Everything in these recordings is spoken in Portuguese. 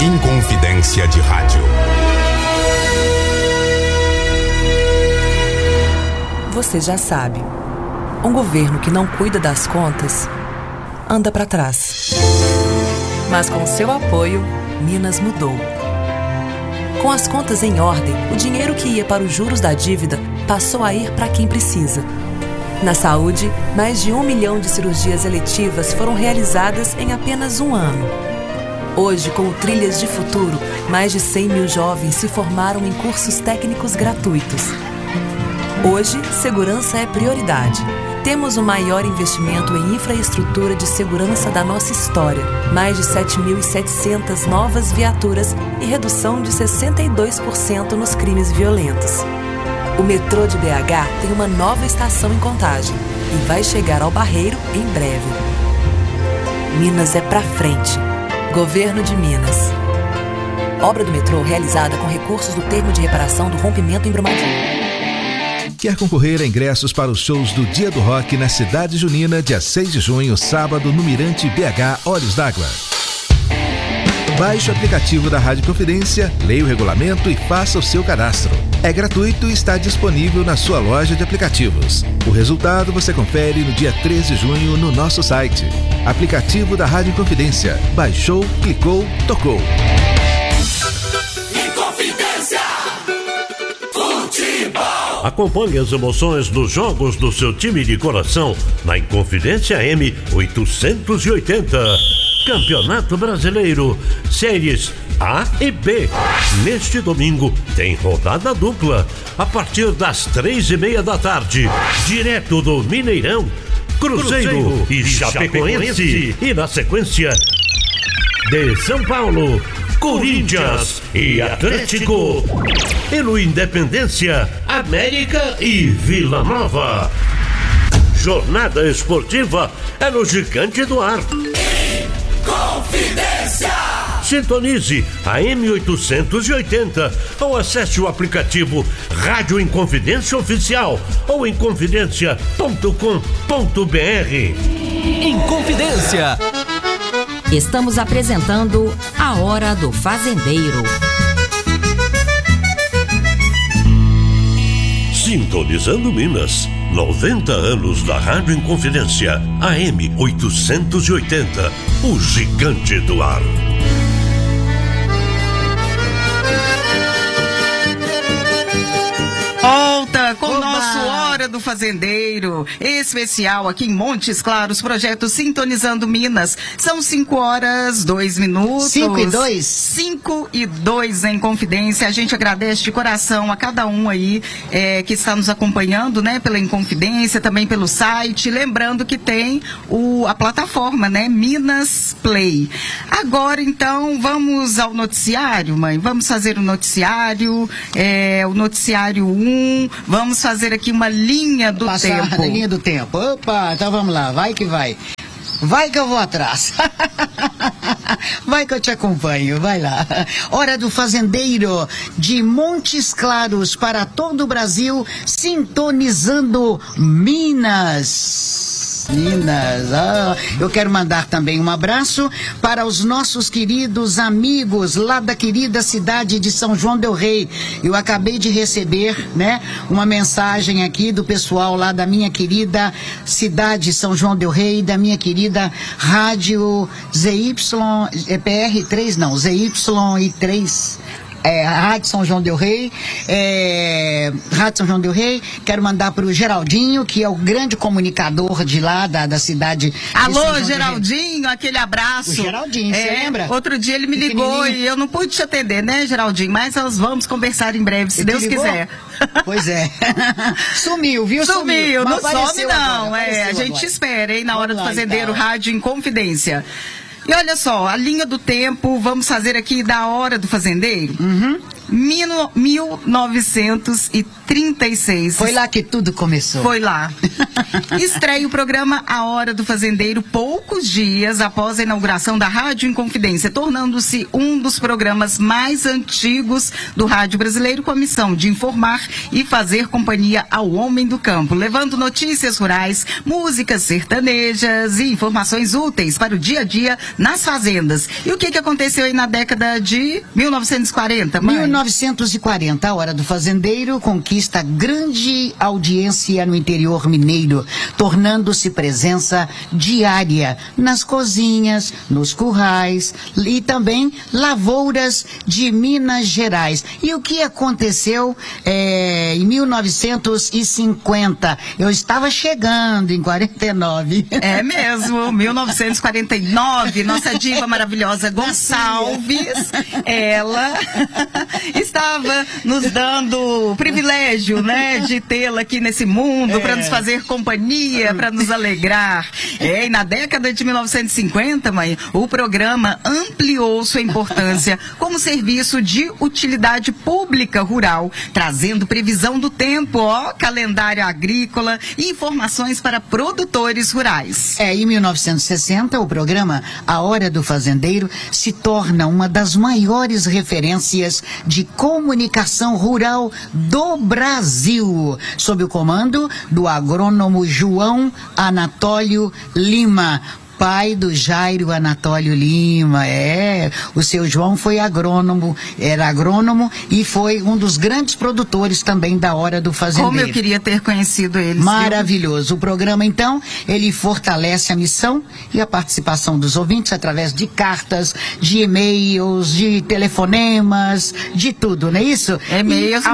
Inconfidência de Rádio. Você já sabe, um governo que não cuida das contas anda para trás. Mas com seu apoio, Minas mudou. Com as contas em ordem, o dinheiro que ia para os juros da dívida passou a ir para quem precisa. Na saúde, mais de 1 milhão de cirurgias eletivas foram realizadas em apenas um ano. Hoje, com o Trilhas de Futuro, mais de 100 mil jovens se formaram em cursos técnicos gratuitos. Hoje, segurança é prioridade. Temos o maior investimento em infraestrutura de segurança da nossa história. Mais de 7.700 novas viaturas e redução de 62% nos crimes violentos. O metrô de BH tem uma nova estação em Contagem e vai chegar ao Barreiro em breve. Minas é pra frente. Governo de Minas. Obra do metrô realizada com recursos do termo de reparação do rompimento em Brumadinho. Quer concorrer a ingressos para os shows do Dia do Rock na Cidade Junina, dia 6 de junho, sábado, no Mirante BH Olhos d'Água? Baixe o aplicativo da Rádio Confidência, leia o regulamento e faça o seu cadastro. É gratuito e está disponível na sua loja de aplicativos. O resultado você confere no dia 13 de junho no nosso site. Aplicativo da Rádio Confidência. Baixou, clicou, tocou. Inconfidência Futebol. Acompanhe as emoções dos jogos do seu time de coração na Inconfidência AM 880. Campeonato Brasileiro, séries A e B. Neste domingo tem rodada dupla, a partir das 3:30 da tarde, direto do Mineirão, Cruzeiro e Chapecoense. E na sequência, de São Paulo, Corinthians e Atlético. E no Independência, América e Vila Nova. Jornada esportiva é no Gigante do Ar. Confidência. Sintonize a M880 ou acesse o aplicativo Rádio Inconfidência Oficial ou inconfidencia.com.br. Inconfidência. Estamos apresentando A Hora do Fazendeiro. Sintonizando Minas, 90 anos da Rádio Inconfidência, AM 880, o Gigante do Ar. Volta com o nosso Hora do Fazendeiro, especial aqui em Montes Claros, projeto Sintonizando Minas. São 5h02. 5:02? 5:02 em Confidência. A gente agradece de coração a cada um aí que está nos acompanhando, né, pela Inconfidência, também pelo site. Lembrando que tem a plataforma, né, Minas Play. Agora, então, vamos ao noticiário, mãe. Vamos fazer o noticiário, o noticiário 1. Vamos fazer aqui uma linha do tempo. A linha do tempo. Opa, então vamos lá, vai que vai. Vai que eu vou atrás. Vai que eu te acompanho, vai lá. Hora do Fazendeiro, de Montes Claros para todo o Brasil, sintonizando Minas. Eu quero mandar também um abraço para os nossos queridos amigos lá da querida cidade de São João del Rei. Eu acabei de receber, né, uma mensagem aqui do pessoal lá da minha querida cidade São João del Rei, da minha querida rádio ZY3. Rádio São João del Rei, Rádio São João del Rei. Quero mandar para o Geraldinho, que é o grande comunicador de lá, da cidade. Alô, Geraldinho, aquele abraço. O Geraldinho, você lembra? Outro dia ele me ligou e eu não pude te atender, né, Geraldinho? Mas nós vamos conversar em breve, se Deus quiser. Pois é. Sumiu, viu? Sumiu, não some não. Agora, a gente espera, hein, na Hora do Fazendeiro, então. Rádio Inconfidência. E olha só, a linha do tempo, vamos fazer aqui da Hora do Fazendeiro. 1936. Foi lá que tudo começou. Foi lá. Estreia o programa A Hora do Fazendeiro poucos dias após a inauguração da Rádio Inconfidência, tornando-se um dos programas mais antigos do rádio brasileiro, com a missão de informar e fazer companhia ao homem do campo, levando notícias rurais, músicas sertanejas e informações úteis para o dia a dia nas fazendas. E o que aconteceu aí na década de 1940, mãe? 1940, A Hora do Fazendeiro conquista grande audiência no interior mineiro, tornando-se presença diária nas cozinhas, nos currais e também lavouras de Minas Gerais. E o que aconteceu em 1950? Eu estava chegando em 49. É mesmo, 1949, nossa diva maravilhosa Gonçalves, ela estava nos dando o privilégio, né, de tê-la aqui nesse mundo para nos fazer companhia, para nos alegrar. E na década de 1950, mãe, o programa ampliou sua importância como serviço de utilidade pública rural, trazendo previsão do tempo, calendário agrícola e informações para produtores rurais. Em 1960, o programa A Hora do Fazendeiro se torna uma das maiores referências de comunicação rural do Brasil, sob o comando do agrônomo João Anatólio Lima, pai do Jairo Anatólio Lima. O seu João foi agrônomo, era agrônomo e foi um dos grandes produtores também da Hora do Fazendeiro. Como eu queria ter conhecido ele. Maravilhoso. O programa, então, ele fortalece a missão e a participação dos ouvintes através de cartas, de e-mails, de telefonemas, de tudo, não é isso? É mesmo.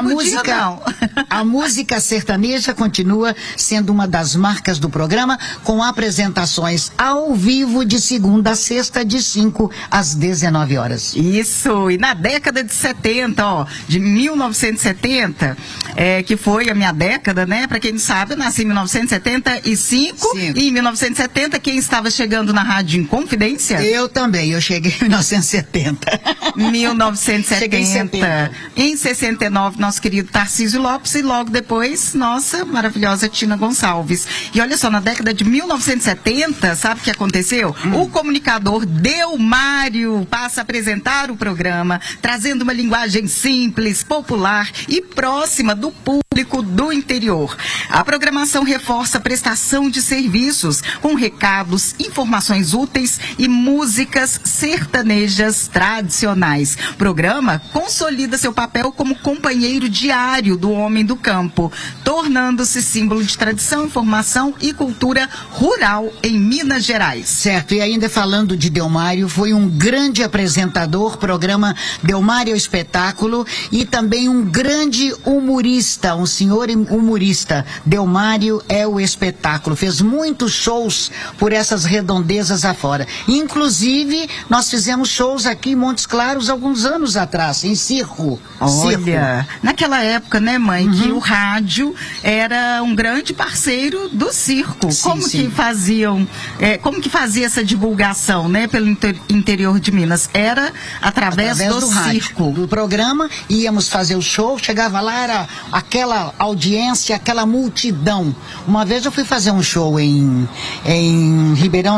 A música sertaneja continua sendo uma das marcas do programa, com apresentações ao vivo de segunda a sexta, de 5 às 19 horas. Isso, e na década de 70, de 1970, que foi a minha década, né? Pra quem não sabe, eu nasci em 1975, e em 1970, quem estava chegando na Rádio Inconfidência? Eu também, eu cheguei em 1970. 1970. Cheguei em 70. Em 69, nosso querido Tarcísio Lopes, e logo depois, nossa maravilhosa Tina Gonçalves. E olha só, na década de 1970, sabe o que aconteceu? O comunicador Delmário passa a apresentar o programa, trazendo uma linguagem simples, popular e próxima do público do interior. A programação reforça a prestação de serviços, com recados, informações úteis e músicas sertanejas tradicionais. O programa consolida seu papel como companheiro diário do homem do campo, tornando-se símbolo de tradição, informação e cultura rural em Minas Gerais. Certo, e ainda falando de Delmário, foi um grande apresentador, programa Delmário Espetáculo, e também um grande humorista, um senhor humorista. Delmário é o espetáculo, fez muitos shows por essas redondezas afora. Inclusive, nós fizemos shows aqui em Montes Claros alguns anos atrás, em circo. Olha, naquela época, né, mãe, que o rádio era um grande parceiro do circo. Que faziam, como que fazia essa divulgação, né, pelo interior de Minas? Era através do circo. Rádio, do programa, íamos fazer o show, chegava lá, era aquela audiência, aquela multidão. Uma vez eu fui fazer um show em Ribeirão